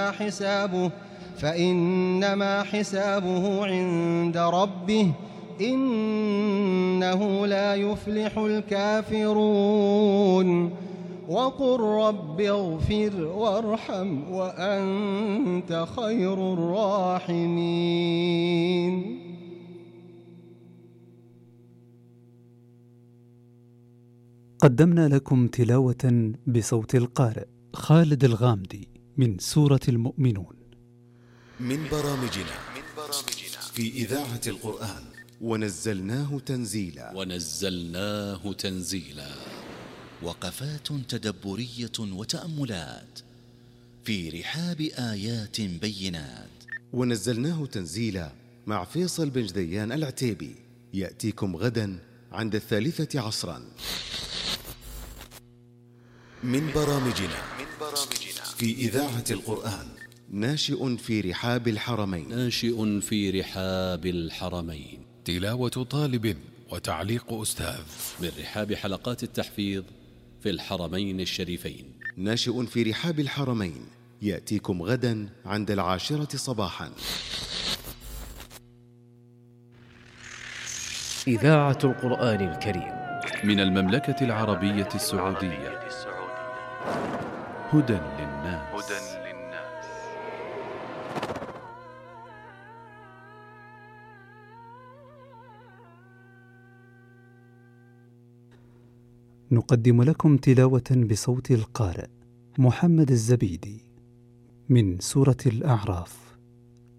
حسابه فإنما حسابه عند ربه إنه لا يفلح الكافرون وقل رب اغفر وارحم وأنت خير الراحمين. قدمنا لكم تلاوة بصوت القارئ خالد الغامدي من سورة المؤمنون من برامجنا في إذاعة القرآن. ونزلناه تنزيلا وقفات تدبرية وتأملات في رحاب آيات بينات. ونزلناه تنزيلا مع فيصل بن جديان العتيبي، يأتيكم غدا عند 3 عصرا. من برامجنا في إذاعة القرآن. ناشئ في رحاب الحرمين. تلاوة طالب وتعليق أستاذ من رحاب حلقات التحفيظ في الحرمين الشريفين. ناشئ في رحاب الحرمين، يأتيكم غدا عند 10 صباحا. إذاعة القرآن الكريم من المملكة العربية السعودية. هدى للناس. نقدم لكم تلاوة بصوت القارئ محمد الزبيدي من سورة الأعراف.